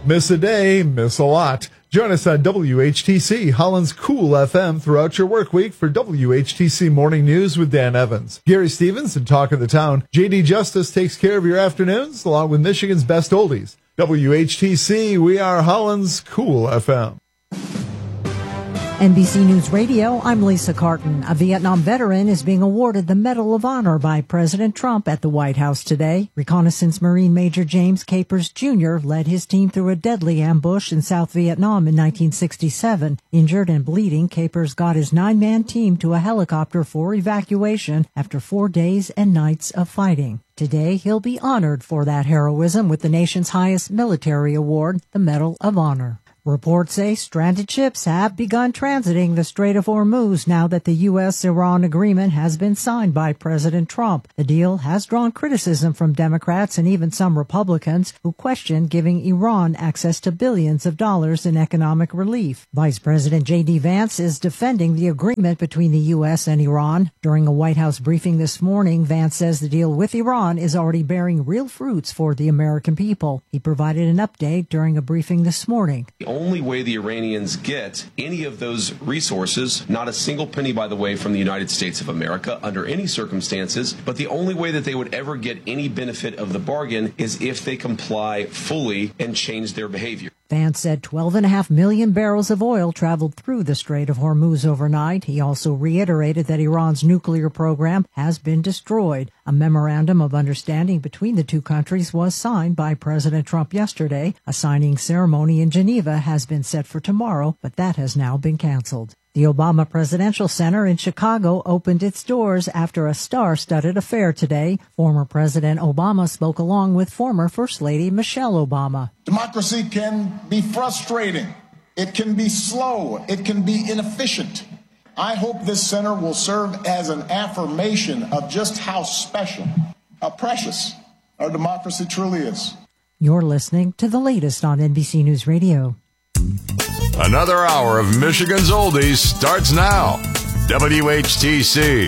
Miss a day, miss a lot. Join us on WHTC, Holland's Cool FM, throughout your work week for WHTC Morning News with Dan Evans. Gary Stevens and Talk of the Town. JD Justice takes care of your afternoons, along with Michigan's best oldies. WHTC, we are Holland's Cool FM. NBC News Radio, I'm Lisa Carton. A Vietnam veteran is being awarded the Medal of Honor by President Trump at the White House today. Reconnaissance Marine Major James Capers Jr. led his team through a deadly ambush in South Vietnam in 1967. Injured and bleeding, Capers got his 9-man team to a helicopter for evacuation after 4 days and nights of fighting. Today, he'll be honored for that heroism with the nation's highest military award, the Medal of Honor. Reports say stranded ships have begun transiting the Strait of Hormuz now that the U.S.-Iran agreement has been signed by President Trump. The deal has drawn criticism from Democrats and even some Republicans who question giving Iran access to billions of dollars in economic relief. Vice President J.D. Vance is defending the agreement between the U.S. and Iran. During a White House briefing this morning, Vance says the deal with Iran is already bearing real fruits for the American people. He provided an update during a briefing this morning. The only way the Iranians get any of those resources, not a single penny, by the way, from the United States of America under any circumstances, but the only way that they would ever get any benefit of the bargain is if they comply fully and change their behavior. Vance said 12.5 million barrels of oil traveled through the Strait of Hormuz overnight. He also reiterated that Iran's nuclear program has been destroyed. A memorandum of understanding between the two countries was signed by President Trump yesterday. A signing ceremony in Geneva has been set for tomorrow, but that has now been canceled. The Obama Presidential Center in Chicago opened its doors after a star-studded affair today. Former President Obama spoke along with former First Lady Michelle Obama. Democracy can be frustrating. It can be slow. It can be inefficient. I hope this center will serve as an affirmation of just how special, how precious our democracy truly is. You're listening to the latest on NBC News Radio. Another hour of Michigan's Oldies starts now. WHTC.